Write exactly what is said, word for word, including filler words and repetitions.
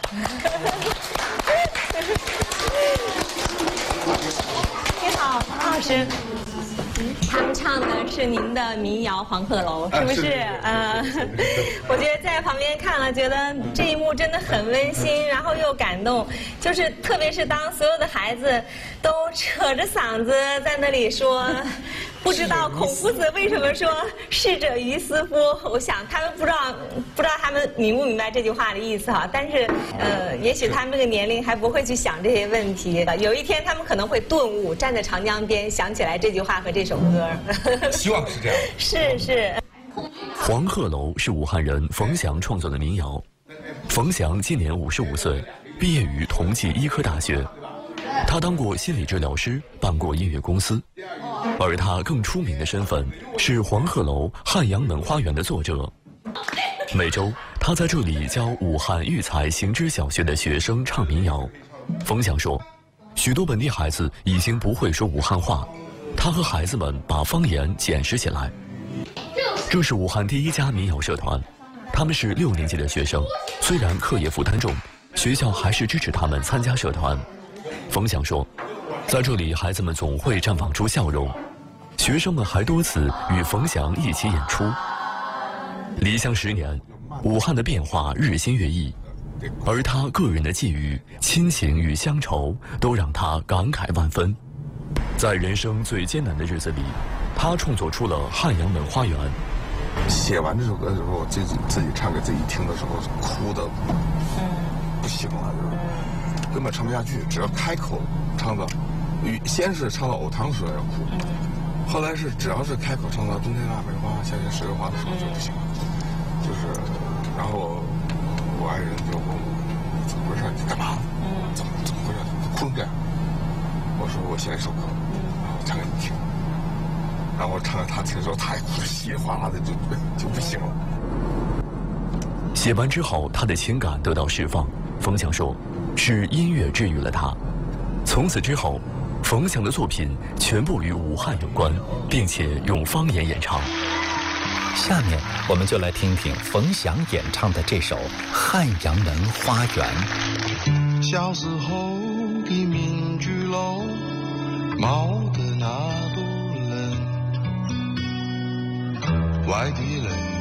你好，王老师。他们唱的是您的民谣《黄鹤楼》，是不是？呃，我觉得在旁边看了，觉得这一幕真的很温馨，然后又感动。就是特别是当所有的孩子都扯着嗓子在那里说，不知道孔夫子为什么说“逝者于斯夫”。我想他们不知道，不知道他们明不明白这句话的意思哈。但是，呃，也许他们这个年龄还不会去想这些问题。有一天他们可能会顿悟，站在长江边想起来这句话和这首歌。 希望是这样。 是是。 黄鹤楼是武汉人冯祥创作的民谣。冯祥今年五十五岁，毕业于同济医科大学。他当过心理治疗师，办过音乐公司。而他更出名的身份是黄鹤楼汉阳门花园的作者。每周，他在这里教武汉育才行知小学的学生唱民谣。冯祥说，许多本地孩子已经不会说武汉话，他和孩子们把方言捡拾起来。这是武汉第一家民谣社团，他们是六年级的学生，虽然课业负担重，学校还是支持他们参加社团。冯祥说，在这里孩子们总会绽放出笑容，学生们还多次与冯祥一起演出。离乡十年，武汉的变化日新月异，而他个人的际遇、亲情与乡愁都让他感慨万分。在人生最艰难的日子里，他创作出了《汉阳门花园》。 写完这首歌的时候，自己自己唱给自己听的时候，哭的不行了，就是根本唱不下去。只要开口唱到，先是唱到藕塘的时候要哭，后来是只要是开口唱到冬天腊梅花，夏天十月花的时候就不行了。就是，然后我爱人就问我怎么回事，你干嘛？怎么怎么回事？哭成这样？我说我写了一首歌，然后唱给你听。然后我唱给他听的时候，他也哭得稀里哗啦的，就就不行了。 写完之后，他的情感得到释放。冯祥说，是音乐治愈了他。从此之后，冯祥的作品全部与武汉有关，并且用方言演唱。 下面我们就来听听冯祥演唱的这首《汉阳门花园》。 小时候的民居楼，冒的那朵冷，外地人